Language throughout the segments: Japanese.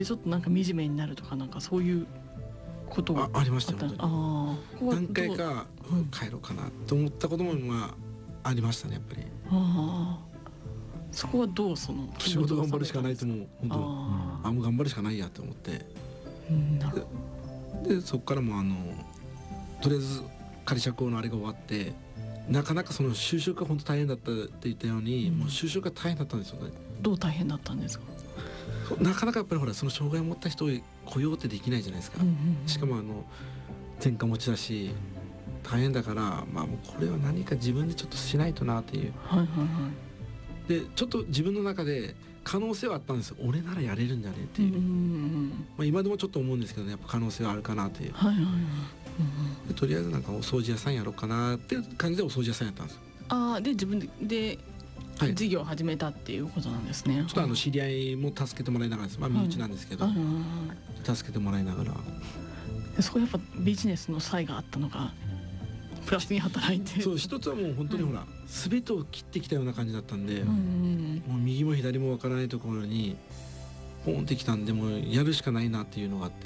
ちょっとなんか惨めになるとか、なんかそういうことがありましたよ本当に。 ここは何回か帰ろうかなと思ったこともありましたねやっぱり。 そこはどうその仕事頑張るしかないと思う本当。もう頑張るしかないやと思って、でそこからもとりあえず仮釈放のあれが終わって、なかなかその就職が本当大変だったって言ったように、もう就職が大変だったんですよね。 どう大変だったんですか？ なかなかやっぱりほらその障害を持った人を雇用ってできないじゃないですか。しかも前科持ちだし大変だから、もうこれは何か自分でちょっとしないとなっていう。でちょっと自分の中で可能性はあったんですよ。俺ならやれるんじゃねっていう、今でもちょっと思うんですけどね、やっぱ可能性はあるかなっていう。でとりあえずなんかお掃除屋さんやろうかなっていう感じでお掃除屋さんやったんですよ。 で自分で事業を始めたっていうことなんですね。 ちょっと知り合いも助けてもらいながらです。身内なんですけど、助けてもらいながら。 そこやっぱビジネスの才があったのがプラスに働いて。 そう、一つはもう本当にほら、全てを切ってきたような感じだったんで、もう右も左もわからないところにポンってきたんで、もうやるしかないなっていうのがあって。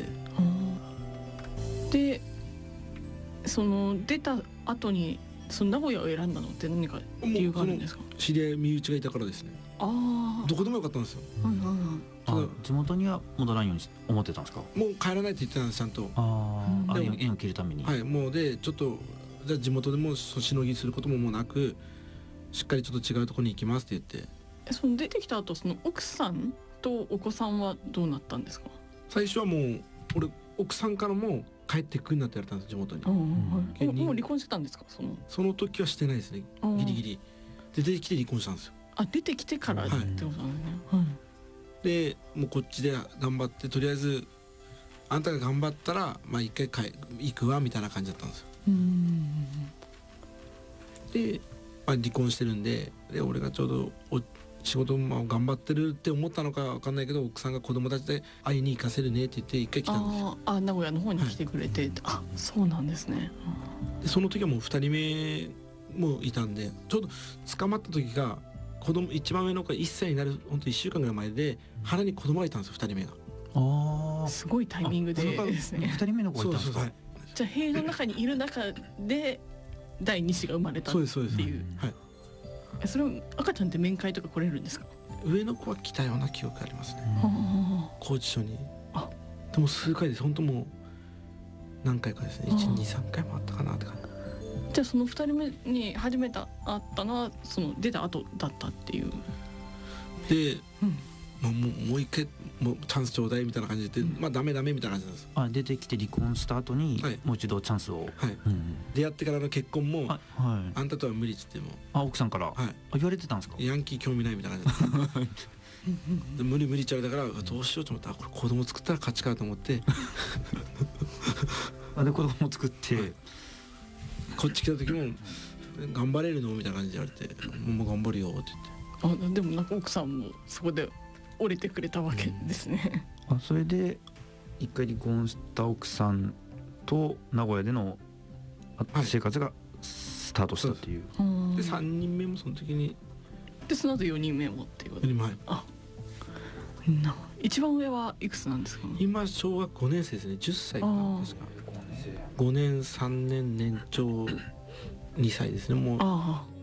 でその出た後にその名古屋を選んだのって何か理由があるんですか？ 知り合い身内がいたからですね。どこでもよかったんですよ。 地元には戻らんように思ってたんですか？ もう帰らないって言ってたんです、ちゃんと。 縁を切るために。 はい、もうでちょっとじゃあ地元でもしのぎすることももうなく、しっかりちょっと違うところに行きますって言って。 その出てきた後、その奥さんとお子さんはどうなったんですか？ 最初はもう俺奥さんからも帰ってくんなって言われたんです、地元に。 もう離婚してたんですか？ その時はしてないですね、ギリギリで出てきて離婚したんですよ。 出てきてからってことなんですね。 でもうこっちで頑張って、とりあえずあんたが頑張ったら一回行くわみたいな感じだったんですよ。で、離婚してるんで、俺がちょうど仕事も頑張ってるって思ったのか分かんないけど、奥さんが子供たちで会いに行かせるねって言って一回来たんですよ。 名古屋の方に来てくれて、そうなんですね。 でその時はもう2人目もいたんで、ちょうど捕まった時が子供一番上の子が1歳になる本当1週間ぐらい前で、腹に子供がいたんですよ、2人目が。 すごいタイミングでですね。 2人目の子がいたんですか？ じゃあ塀の中にいる中で第2子が生まれたっていう。 そうです。 それを赤ちゃんって面会とか来れるんですか？ 上の子は来たような記憶ありますね、拘置所に。でも数回です、本当もう何回かですね、1、2、3回もあったかなって感じ。 じゃあその2人目に初めて会ったのはその出た後だったっていう。 で、もう一回もうチャンスちょうだいみたいな感じで、ダメみたいな感じなんです。 出てきて離婚した後にもう一度チャンスを。 出会ってからの結婚もあんたとは無理っつっても奥さんから言われてたんですか？ ヤンキー興味ないみたいな感じで無理って言われたから、どうしようと思ったら、これ子供作ったら勝ちかと思ってで子供作って、 こっち来た時も頑張れるのみたいな感じで言われて、もう頑張るよって言って。 でもなんか奥さんもそこで折れてくれたわけですね。 それで一回離婚した奥さんと名古屋での生活がスタートしたっていう。 で3人目もその時に、 でその後4人目もっていうことで。一番上はいくつなんですか？ 今小学5年生ですね。10歳かな、確か。5年3年年長2歳ですね。もう